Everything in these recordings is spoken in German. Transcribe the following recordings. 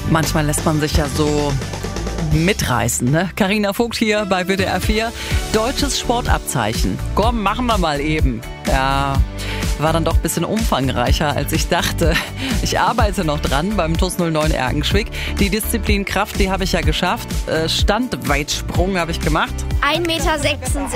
Manchmal lässt man sich ja so mitreißen, ne? Carina Vogt hier bei WDR 4. Deutsches Sportabzeichen. Komm, machen wir mal eben. Ja, war dann doch ein bisschen umfangreicher, als ich dachte. Ich arbeite noch dran beim TuS 09 Erkenschwick. Die Disziplin Kraft, die habe ich ja geschafft. Standweitsprung habe ich gemacht. 1,66 Meter. 1,66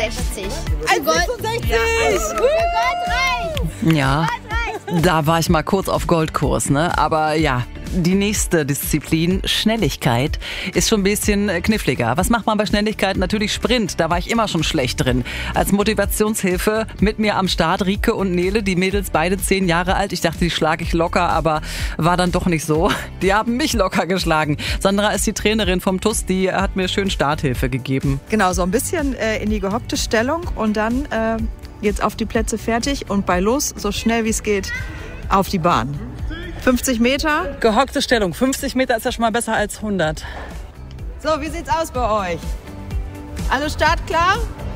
Meter. Ja, da war ich mal kurz auf Goldkurs, ne? Aber ja, die nächste Disziplin, Schnelligkeit, ist schon ein bisschen kniffliger. Was macht man bei Schnelligkeit? Natürlich Sprint, da war ich immer schon schlecht drin. Als Motivationshilfe mit mir am Start Rike und Nele, die Mädels beide 10 Jahre alt. Ich dachte, die schlage ich locker, aber war dann doch nicht so. Die haben mich locker geschlagen. Sandra ist die Trainerin vom TuS, die hat mir schön Starthilfe gegeben. Genau, so ein bisschen in die gehockte Stellung und dann geht's auf die Plätze fertig und bei los, so schnell wie es geht, auf die Bahn. 50 Meter. Gehockte Stellung. 50 Meter ist ja schon mal besser als 100. So, wie sieht's aus bei euch? Alle startklar?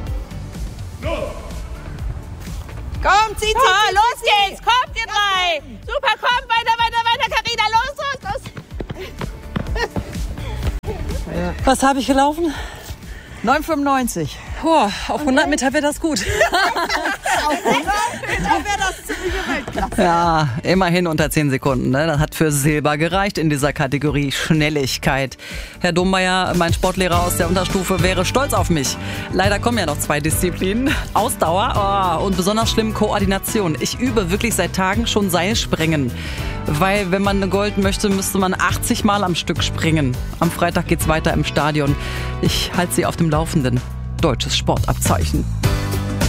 Komm, zieh! Los geht's! Kommt ihr drei! Super, kommt! Weiter, Carina! Los! Was habe ich gelaufen? 9,95. Boah, auf 100 Meter wäre das gut. Auf 100 Meter wäre das ziemliche Weltklasse. Ja, immerhin unter 10 Sekunden. Ne? Das hat für Silber gereicht in dieser Kategorie Schnelligkeit. Herr Dommeier, mein Sportlehrer aus der Unterstufe, wäre stolz auf mich. Leider kommen ja noch 2 Disziplinen. Ausdauer und besonders schlimm Koordination. Ich übe wirklich seit Tagen schon Seilspringen. Weil wenn man Gold möchte, müsste man 80 Mal am Stück springen. Am Freitag geht's weiter im Stadion. Ich halte Sie auf dem Laufenden. Deutsches Sportabzeichen.